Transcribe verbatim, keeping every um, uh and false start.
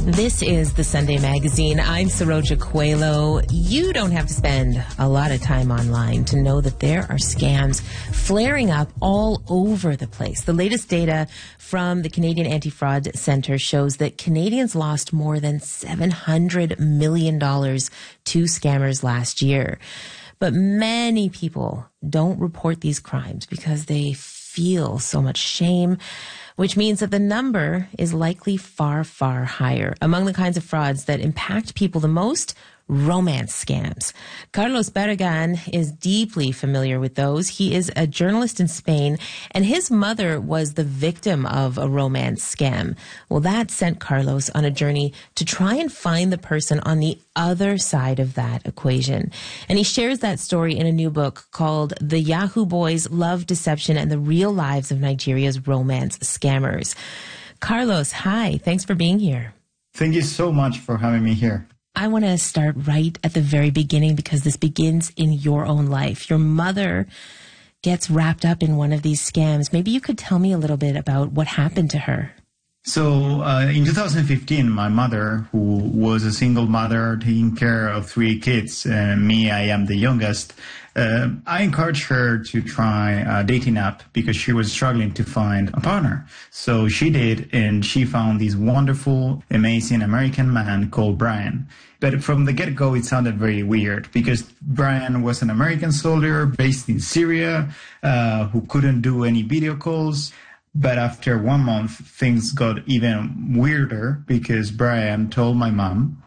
This is the Sunday Magazine. I'm Saroja Coelho. You don't have to spend a lot of time online to know that there are scams flaring up all over the place. The latest data from the Canadian Anti-Fraud Centre shows that Canadians lost more than seven hundred million dollars to scammers last year. But many people don't report these crimes because they feel so much shame, which means that the number is likely far, far higher. Among the kinds of frauds that impact people the most, romance scams. Carlos Barragan is deeply familiar with those. He is a journalist in Spain, and his mother was the victim of a romance scam. Well, that sent Carlos on a journey to try and find the person on the other side of that equation. And he shares that story in a new book called The Yahoo Boys, Love, Deception, and the Real Lives of Nigeria's Romance Scammers. Carlos, hi. Thanks for being here. Thank you so much for having me here. I want to start right at the very beginning because this begins in your own life. Your mother gets wrapped up in one of these scams. Maybe you could tell me a little bit about what happened to her. So uh, in two thousand fifteen, my mother, who was a single mother taking care of three kids, uh, me, I am the youngest, uh, I encouraged her to try a dating app because she was struggling to find a partner. So she did, and she found this wonderful, amazing American man called Brian. But from the get-go, it sounded very weird because Brian was an American soldier based in Syria uh, who couldn't do any video calls. But after one month, things got even weirder because Brian told my mom,